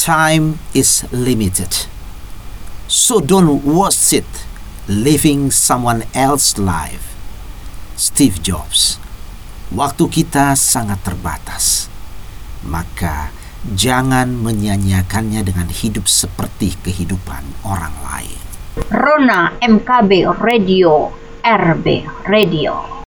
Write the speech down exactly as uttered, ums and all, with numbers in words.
Time is limited. So don't waste it living someone else's life. Steve Jobs. Waktu kita sangat terbatas. Maka jangan menyia-nyiakannya dengan hidup seperti kehidupan orang lain. Rona M K B Radio, R B Radio.